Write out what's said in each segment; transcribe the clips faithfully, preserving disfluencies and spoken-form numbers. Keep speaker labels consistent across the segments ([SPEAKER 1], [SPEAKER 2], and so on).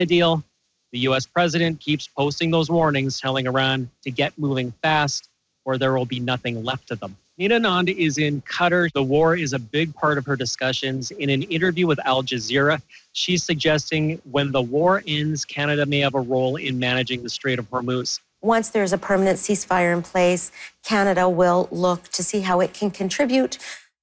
[SPEAKER 1] The deal, the U S president keeps posting those warnings, telling Iran to get moving fast or there will be nothing left of them. Nina Anand is in Qatar. The war is a big part of her discussions. In an interview with Al Jazeera, she's suggesting when the war ends, Canada may have a role in managing the Strait of Hormuz.
[SPEAKER 2] Once there's a permanent ceasefire in place, Canada will look to see how it can contribute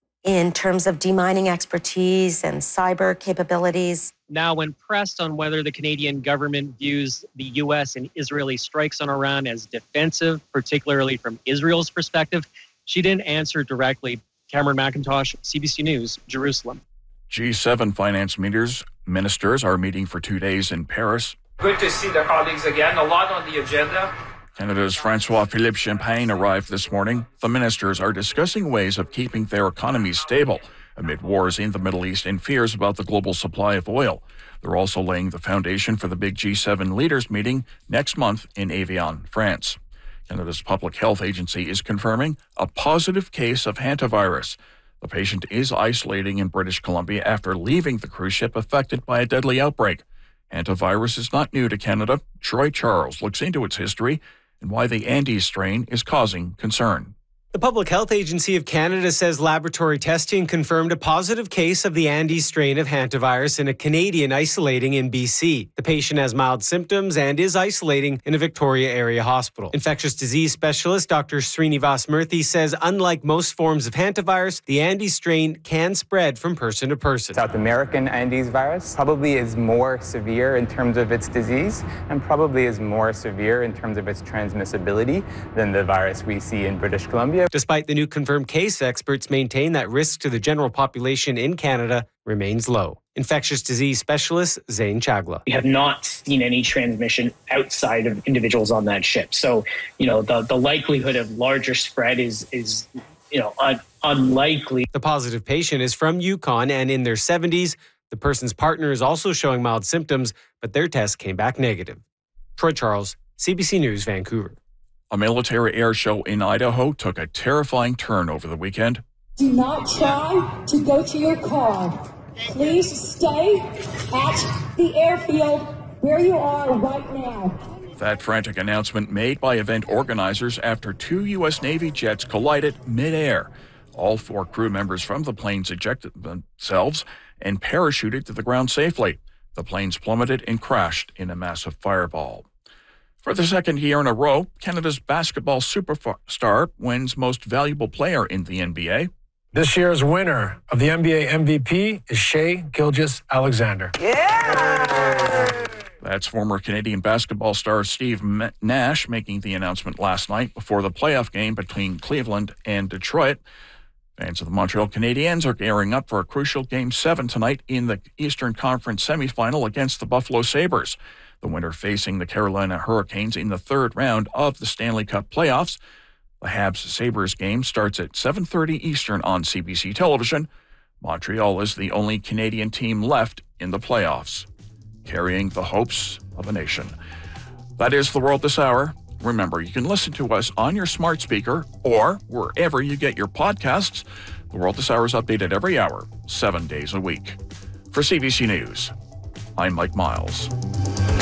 [SPEAKER 2] in terms of demining expertise and cyber capabilities.
[SPEAKER 1] Now, when pressed on whether the Canadian government views the U S and Israeli strikes on Iran as defensive, particularly from Israel's perspective, she didn't answer directly. Cameron McIntosh, C B C News, Jerusalem.
[SPEAKER 3] G seven finance ministers, ministers are meeting for two days in Paris.
[SPEAKER 4] Good to see the colleagues again. A lot on the agenda.
[SPEAKER 3] Canada's Francois-Philippe Champagne arrived this morning. The ministers are discussing ways of keeping their economies stable amid wars in the Middle East and fears about the global supply of oil. They're also laying the foundation for the big G seven leaders meeting next month in Evian, France. Canada's Public Health Agency is confirming a positive case of hantavirus. The patient is isolating in British Columbia after leaving the cruise ship affected by a deadly outbreak. Hantavirus is not new to Canada. Troy Charles looks into its history and why the Andes strain is causing concern.
[SPEAKER 5] The Public Health Agency of Canada says laboratory testing confirmed a positive case of the Andes strain of hantavirus in a Canadian isolating in B C. The patient has mild symptoms and is isolating in a Victoria area hospital. Infectious disease specialist Doctor Srinivas Murthy says unlike most forms of hantavirus, the Andes strain can spread from person to person.
[SPEAKER 6] South American Andes virus probably is more severe in terms of its disease and probably is more severe in terms of its transmissibility than the virus we see in British Columbia.
[SPEAKER 5] Despite the new confirmed case, experts maintain that risk to the general population in Canada remains low. Infectious disease specialist Zain Chagla.
[SPEAKER 7] We have not seen any transmission outside of individuals on that ship. So, you know, the, the likelihood of larger spread is, is you know, un- unlikely.
[SPEAKER 5] The positive patient is from Yukon and in their seventies. The person's partner is also showing mild symptoms, but their test came back negative. Troy Charles, C B C News, Vancouver.
[SPEAKER 3] A military air show in Idaho took a terrifying turn over the weekend.
[SPEAKER 8] Do not try to go to your car. Please stay at the airfield where you are right now.
[SPEAKER 3] That frantic announcement made by event organizers after two U S Navy jets collided mid-air. All four crew members from the planes ejected themselves and parachuted to the ground safely. The planes plummeted and crashed in a massive fireball. For the second year in a row, Canada's basketball superstar wins Most Valuable Player in the N B A.
[SPEAKER 9] This year's winner of the N B A M V P is Shai Gilgeous-Alexander.
[SPEAKER 3] Yeah! That's former Canadian basketball star Steve Nash making the announcement last night before the playoff game between Cleveland and Detroit. Fans of the Montreal Canadiens are gearing up for a crucial Game seven tonight in the Eastern Conference semifinal against the Buffalo Sabres. The winner facing the Carolina Hurricanes in the third round of the Stanley Cup playoffs. The Habs-Sabres game starts at seven thirty Eastern on C B C television. Montreal is the only Canadian team left in the playoffs, carrying the hopes of a nation. That is The World This Hour. Remember, you can listen to us on your smart speaker or wherever you get your podcasts. The World This Hour is updated every hour, seven days a week. For C B C News, I'm Mike Miles.